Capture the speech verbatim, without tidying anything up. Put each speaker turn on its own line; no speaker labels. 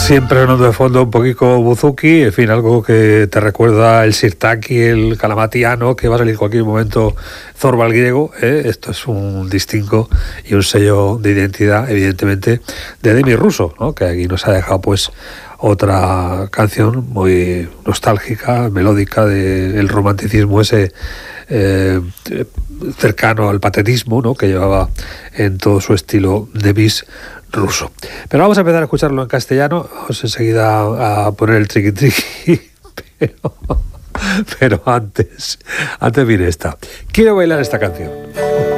Siempre sonando de fondo un poquito buzuki, en fin, algo que te recuerda el sirtaki, el calamatiano, que va a salir en cualquier momento Zorba el griego, ¿eh? Esto es un distingo y un sello de identidad, evidentemente, de Demi Russo, ¿no? Que aquí nos ha dejado pues otra canción muy nostálgica, melódica, del romanticismo ese eh, cercano al patetismo, ¿no? Que llevaba en todo su estilo de bis ruso. Pero vamos a empezar a escucharlo en castellano. Vamos enseguida a poner el triqui triqui, pero, pero antes, antes viene esta. Quiero bailar esta canción.